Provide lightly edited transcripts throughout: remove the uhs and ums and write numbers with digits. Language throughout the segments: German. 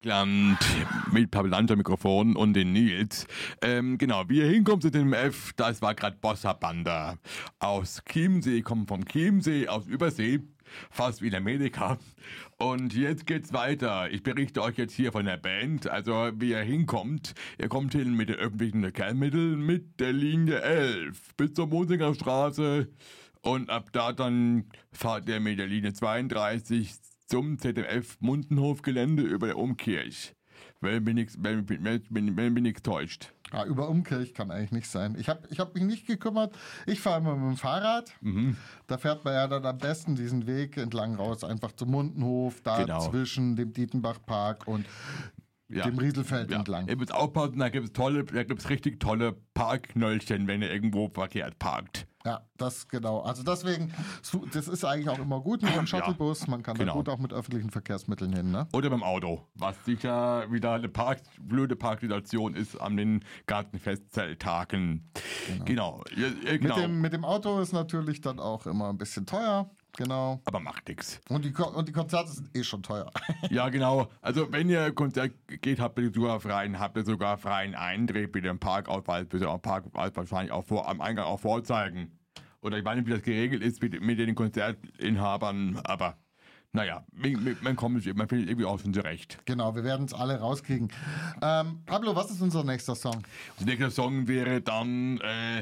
Land mit Pabelanter Mikrofon und den Nils. Genau, wie ihr hinkommt zu dem F, das war gerade Bossa Banda. Aus Chiemsee, kommen vom Chiemsee aus Übersee, fast wie in Amerika. Und jetzt geht's weiter. Ich berichte euch jetzt hier von der Band. Also, wie ihr hinkommt, ihr kommt hin mit den öffentlichen Verkehrsmitteln mit der Linie 11 bis zur Musinger Straße. Und ab da dann fahrt ihr mit der Linie 32 zum ZDF Mundenhof-Gelände über der Umkirch. Wenn mich nichts täuscht. Ja, über Umkirch kann eigentlich nicht sein. Ich hab mich nicht gekümmert. Ich fahre immer mit dem Fahrrad. Da fährt man ja dann am besten diesen Weg entlang raus, einfach zum Mundenhof, da zwischen dem Dietenbach-Park und dem Rieselfeld entlang. Ihr müsst aufpassen, da gibt's richtig tolle Parkknöllchen, wenn ihr irgendwo verkehrt parkt. Ja, das genau. Also deswegen, das ist eigentlich auch immer gut mit dem Shuttlebus. Man kann da gut auch mit öffentlichen Verkehrsmitteln hin, ne? Oder beim Auto, was sicher wieder eine blöde Parksituation ist an den Gartenfestzelttagen. Genau. Mit dem Auto ist natürlich dann auch immer ein bisschen teuer. Genau. Aber macht nix. Und die Konzerte sind eh schon teuer. Ja, genau. Also wenn ihr Konzert geht, habt ihr sogar freien Eintritt mit dem Parkausweis, bitte auch Parkausweis wahrscheinlich auch am Eingang auch vorzeigen. Oder ich weiß nicht, wie das geregelt ist mit den Konzertinhabern, aber naja, man findet irgendwie auch schon zurecht. Genau, wir werden es alle rauskriegen. Pablo, was ist unser nächster Song? Der nächste Song wäre dann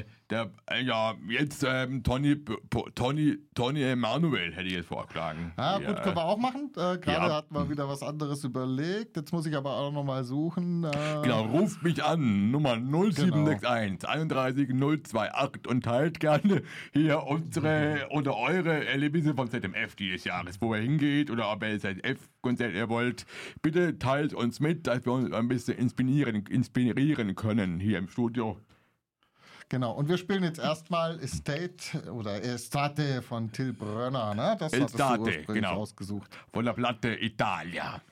Tony Emanuel hätte ich jetzt vorgeschlagen. Gut, können wir auch machen. Gerade hatten wir wieder was anderes überlegt. Jetzt muss ich aber auch nochmal suchen. Genau, ruft mich an, Nummer 0761 31 028 und teilt gerne hier eure Erlebnisse vom ZMF dieses Jahres, wo ihr hingeht oder ob ihr ZMF-Konzert ihr wollt. Bitte teilt uns mit, dass wir uns ein bisschen inspirieren können hier im Studio. Genau, und wir spielen jetzt erstmal Estate von Till Brönner, ne? Das hattest du ursprünglich ausgesucht. Von der Platte Italia.